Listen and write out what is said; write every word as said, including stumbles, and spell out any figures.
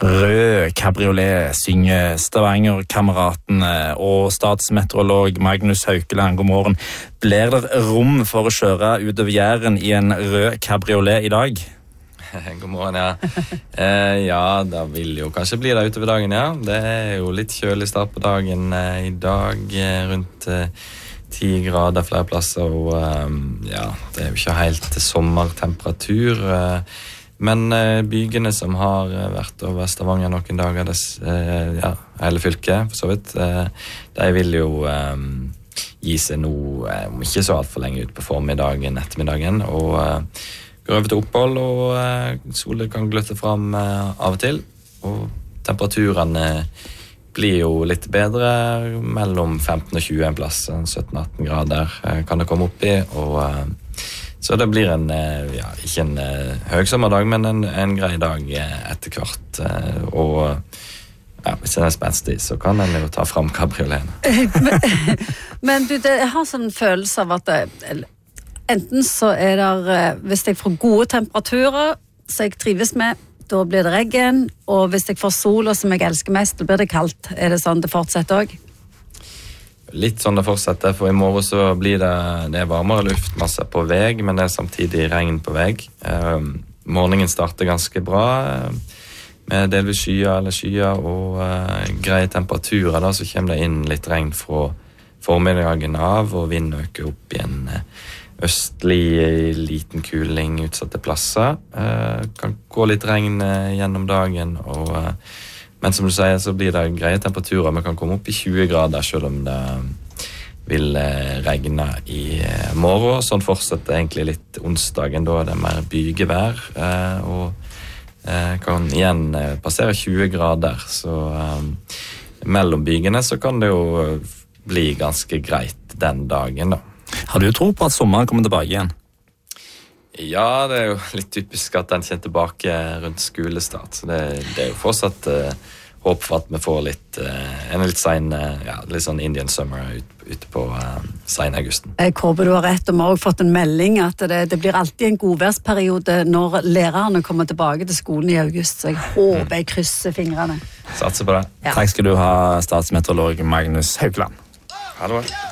Rød kabriolet synger Stavanger-kameratene og statsmeteorolog Magnus Haukeland. God morgen. Blir det rom for å kjøre utover Jæren i en rød kabriolet i dag? God morgen, ja. Eh, ja, det vil jo kanskje bli det utover dagen, ja. Det er jo litt kjølig start på dagen eh, i dag, eh, rundt eh, ti grader flere plasser, og eh, ja, det er jo ikke helt sommertemperatur. Eh, men eh, bygene som har vært over Stavanger noen dager, det, eh, ja, hele fylket, for så vidt, eh, de vil jo eh, gi seg nå, eh, om ikke så alt for lenge ut på formiddagen, ettermiddagen, og eh, går over til opphold, og eh, solen kan gløtte fram eh, av og til, og temperaturene blir jo litt bedre, mellom femten og tjue en plass, sytten til atten grader eh, kan det komme opp i, og eh, så det blir en, eh, ja, ikke en eh, høysommerdag, men en, en grei dag eh, etter hvert, eh, og ja, hvis den er spenstig, så kan den jo ta frem kabrioleten. men, men du, det, jeg har sånn følelse av at det, enten så er det, hvis jeg får gode temperaturer, så jeg trives med, da blir det regn, og hvis jeg får sola som jeg elsker mest, da blir det kaldt. Er det sånn det fortsetter også? Litt sånn det fortsetter, for i morgen så blir det, det er varmere luftmasse på vei, men det er samtidig regn på vei. Um, morgenen starter ganske bra, med delvis skyer eller skyer og uh, greie temperaturer, da, så kommer det inn litt regn fra formiddagen av, og vinden øker opp igjen uh, østlig liten kuling utsatte plasser. Uh, kan gå litt regn uh, gjennom dagen, og, uh, men som du sier, så blir det greie temperaturer. Man kan komme opp i tjue grader, selv om det vil uh, regne i uh, morgen. Sånn fortsetter egentlig litt onsdagen, da er det mer bygevær, uh, og uh, kan igjen uh, passere tjue grader. Så uh, mellom bygene så kan det jo uh, bli ganske greit den dagen, da. Har du tro på at sommeren kommer tilbake igjen? Ja, det er jo litt typisk at den kommer tilbake rundt skolestart, så det, det er jo fortsatt uh, håp for at vi får litt, uh, en litt sen, uh, ja, litt sånn Indian summer ute ut på uh, sen augusten. Jeg håper du har rett, og vi har også fått en melding at det, det blir alltid en godværsperiode når lærerne kommer tilbake til skolen i august, så jeg håper jeg krysser fingrene. Satser på det. Ja. Takk skal du ha, statsmeteorolog Magnus Haukeland. Ha det bra.